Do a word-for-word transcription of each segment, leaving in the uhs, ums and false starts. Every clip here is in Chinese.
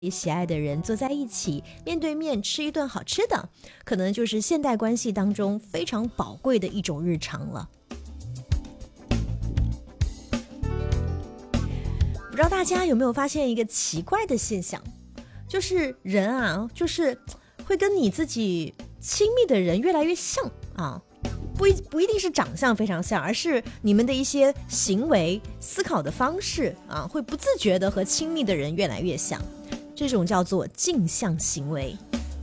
喜爱的人坐在一起，面对面吃一顿好吃的，可能就是现代关系当中非常宝贵的一种日常了。不知道大家有没有发现一个奇怪的现象，就是人啊，就是会跟你自己亲密的人越来越像啊，不一不一定是长相非常像，而是你们的一些行为、思考的方式啊，会不自觉的和亲密的人越来越像。这种叫做镜像行为。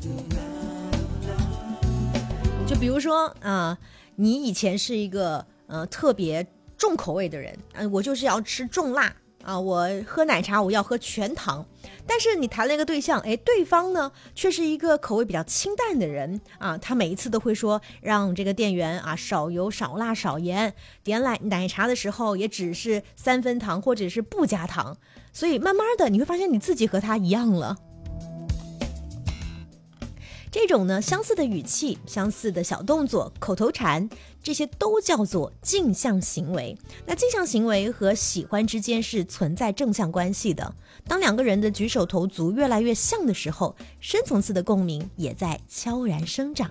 就比如说啊、呃，你以前是一个呃特别重口味的人，呃，我就是要吃重辣啊，我喝奶茶我要喝全糖。但是你谈了一个对象，哎，对方呢却是一个口味比较清淡的人啊，他每一次都会说让这个店员啊少油少辣少盐，点奶奶茶的时候也只是三分糖或者是不加糖。所以慢慢的你会发现你自己和他一样了。这种呢相似的语气、相似的小动作、口头禅，这些都叫做镜像行为。那镜像行为和喜欢之间是存在正向关系的。当两个人的举手投足越来越像的时候，深层次的共鸣也在悄然生长。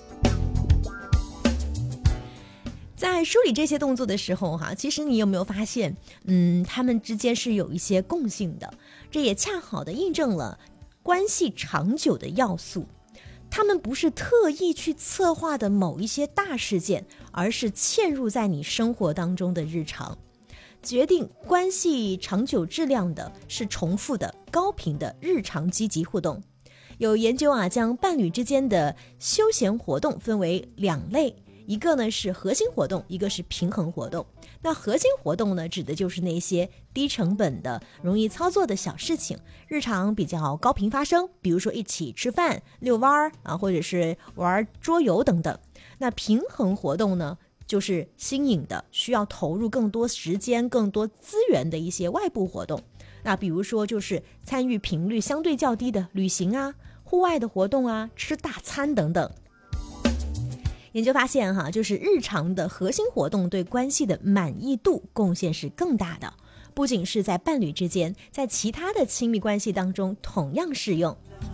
在梳理这些动作的时候哈，其实你有没有发现嗯，他们之间是有一些共性的，这也恰好的印证了关系长久的要素。他们不是特意去策划的某一些大事件，而是嵌入在你生活当中的日常。决定关系长久质量的是重复的高频的日常积极互动。有研究啊，将伴侣之间的休闲活动分为两类，一个呢是核心活动，一个是平衡活动。那核心活动呢，指的就是那些低成本的、容易操作的小事情，日常比较高频发生，比如说一起吃饭、遛弯啊，或者是玩桌游等等。那平衡活动呢，就是新颖的，需要投入更多时间、更多资源的一些外部活动。那比如说就是参与频率相对较低的旅行啊、户外的活动啊、吃大餐等等。研究发现哈，就是日常的核心活动对关系的满意度贡献是更大的，不仅是在伴侣之间，在其他的亲密关系当中同样适用。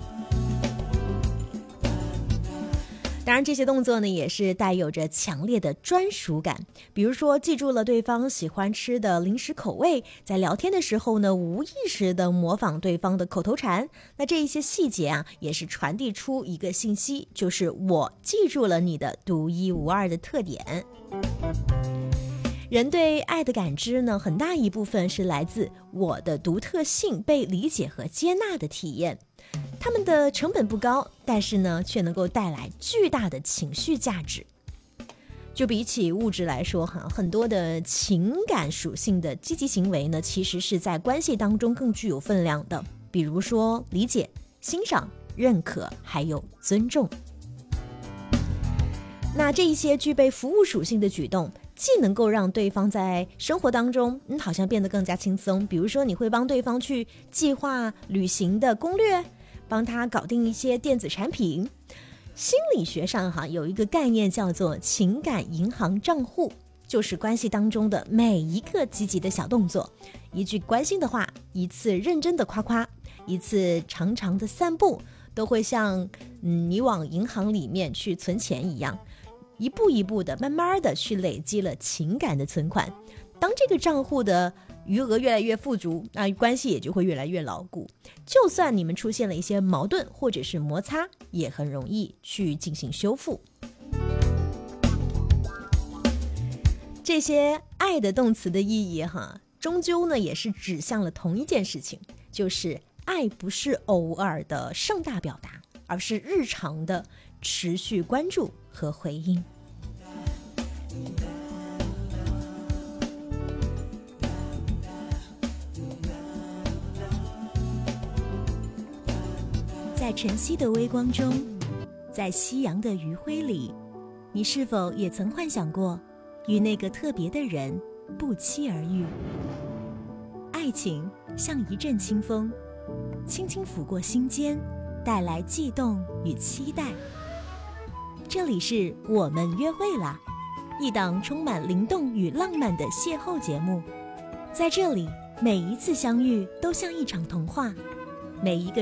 当然这些动作呢也是带有着强烈的专属感，比如说记住了对方喜欢吃的零食口味，在聊天的时候呢无意识的模仿对方的口头禅，那这一些细节啊也是传递出一个信息，就是我记住了你的独一无二的特点。人对爱的感知呢，很大一部分是来自我的独特性被理解和接纳的体验。他们的成本不高，但是呢，却能够带来巨大的情绪价值。就比起物质来说哈，很多的情感属性的积极行为呢，其实是在关系当中更具有分量的。比如说理解、欣赏、认可，还有尊重。那这一些具备服务属性的举动，既能够让对方在生活当中嗯，好像变得更加轻松，比如说你会帮对方去计划旅行的攻略，帮他搞定一些电子产品。心理学上哈有一个概念叫做情感银行账户，就是关系当中的每一个积极的小动作，一句关心的话，一次认真的夸夸，一次长长的散步，都会像嗯你往银行里面去存钱一样，一步一步的慢慢的去累积了情感的存款。当这个账户的余额越来越富足，那关系也就会越来越牢固。就算你们出现了一些矛盾或者是摩擦，也很容易去进行修复。这些爱的动词的意义哈，终究呢也是指向了同一件事情，就是爱不是偶尔的盛大表达，而是日常的持续关注和回应。在晨曦的微光中，在夕阳的余晖里，你是否也曾幻想过与那个特别的人不期而遇？爱情像一阵清风，轻轻拂过心间，带来悸动与期待。这里是我们约会啦，一档充满灵动与浪漫的邂逅节目。在这里，每一次相遇都像一场童话， 每一个